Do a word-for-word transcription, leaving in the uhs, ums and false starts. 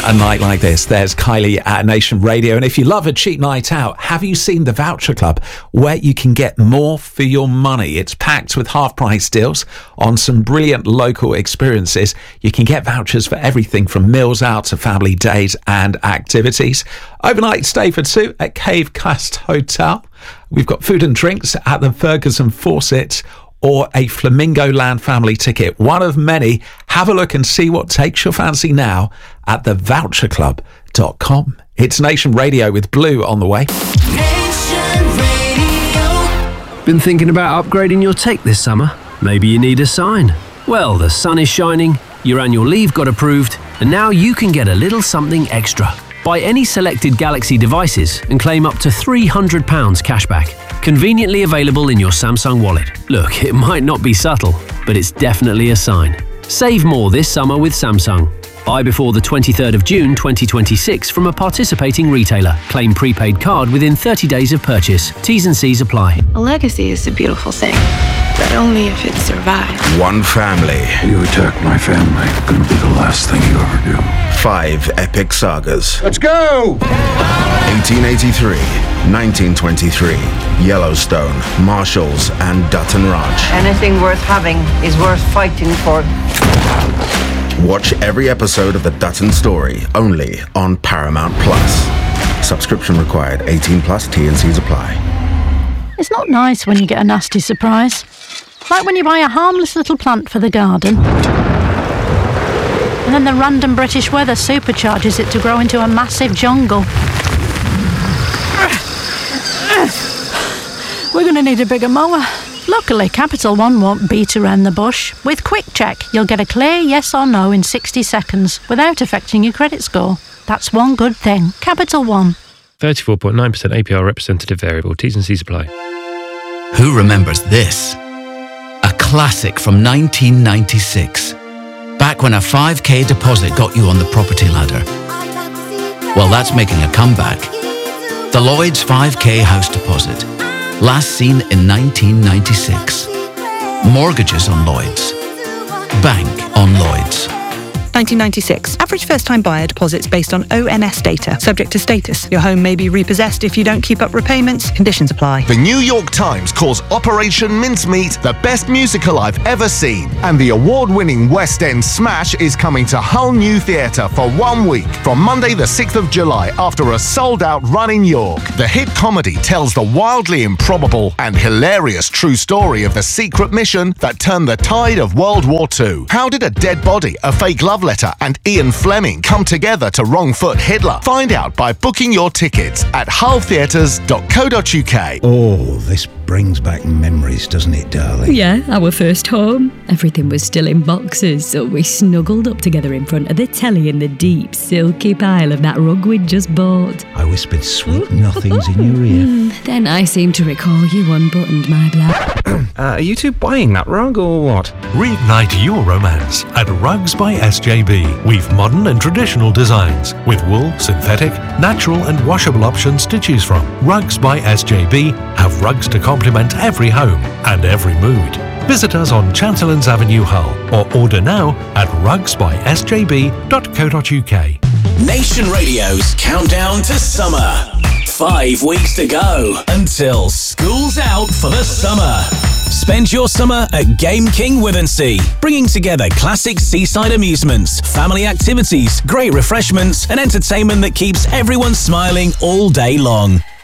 a night like this? There's Kylie at Nation Radio. And if you love a cheap night out, have you seen the Voucher Club, where you can get more for your money? It's packed with half-price deals on some brilliant local experiences. You can get vouchers for everything from meals out to family days and activities. Overnight stay for two at Cave Cast Hotel. We've got food and drinks at the Ferguson Fawcett, or a Flamingo Land family ticket. One of many. Have a look and see what takes your fancy now at the voucher club dot com. It's Nation Radio with Blue on the way. Nation Radio. Been thinking about upgrading your take this summer? Maybe you need a sign. Well, the sun is shining, your annual leave got approved, and now you can get a little something extra. Buy any selected Galaxy devices and claim up to three hundred pounds cashback. Conveniently available in your Samsung wallet. Look, it might not be subtle, but it's definitely a sign. Save more this summer with Samsung. Buy before the twenty-third of June twenty twenty-six from a participating retailer. Claim prepaid card within thirty days of purchase. T's and C's apply. A legacy is a beautiful thing, but only if it survives. One family. You attack my family, gonna be the last thing you ever do. Five epic sagas. Let's go! eighteen eighty-three, nineteen twenty-three, Yellowstone, Marshalls, and Dutton Ranch. Anything worth having is worth fighting for. Watch every episode of The Dutton Story, only on Paramount Plus. Subscription required. eighteen plus, T and C's apply. It's not nice when you get a nasty surprise. Like when you buy a harmless little plant for the garden, and then the random British weather supercharges it to grow into a massive jungle. We're going to need a bigger mower. Luckily, Capital One won't beat around the bush. With Quick Check, you'll get a clear yes or no in sixty seconds without affecting your credit score. That's one good thing. Capital One. thirty-four point nine percent A P R representative variable. T's and C's apply. Who remembers this? A classic from nineteen ninety-six. Back when a five K deposit got you on the property ladder. Well, that's making a comeback. The Lloyds five K house deposit. Last seen in nineteen ninety-six. Mortgages on Lloyds. Bank on Lloyds. nineteen ninety-six. Average first-time buyer deposits based on O N S data. Subject to status. Your home may be repossessed if you don't keep up repayments. Conditions apply. The New York Times calls Operation Mincemeat the best musical I've ever seen. And the award-winning West End smash is coming to Hull New Theatre for one week from Monday the sixth of July after a sold-out run in York. The hit comedy tells the wildly improbable and hilarious true story of the secret mission that turned the tide of World War Two. How did a dead body, a fake love letter, and Ian Fleming come together to wrong-foot Hitler? Find out by booking your tickets at hull theatres dot co dot uk. Oh, this brings back memories, doesn't it, darling? Yeah, our first home. Everything was still in boxes, so we snuggled up together in front of the telly in the deep, silky pile of that rug we'd just bought. I whispered sweet nothings in your ear. Mm, then I seem to recall you unbuttoned my black. uh, are you two buying that rug or what? Reignite your romance at Rugs by S J B. We've modern and traditional designs with wool, synthetic, natural and washable options to choose from. Rugs by S J B have rugs to complement every home and every mood. Visit us on Chancellors Avenue, Hull, or order now at rugs by s j b dot co dot uk. Nation Radio's countdown to summer. Five weeks to go until school's out for the summer. Spend your summer at Game King Withensea, bringing together classic seaside amusements, family activities, great refreshments, and entertainment that keeps everyone smiling all day long.